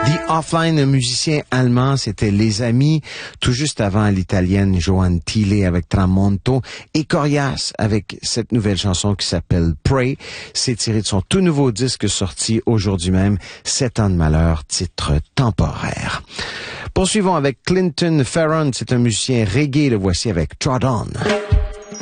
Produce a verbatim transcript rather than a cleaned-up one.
The Offline, un musicien allemand, c'était Les Amis, tout juste avant l'italienne Joan Thiele avec Tramonto et Corias avec cette nouvelle chanson qui s'appelle Pray. C'est tiré de son tout nouveau disque sorti aujourd'hui même, Sept ans de malheur, titre temporaire. Poursuivons avec Clinton Ferron, c'est un musicien reggae, le voici avec Trot On.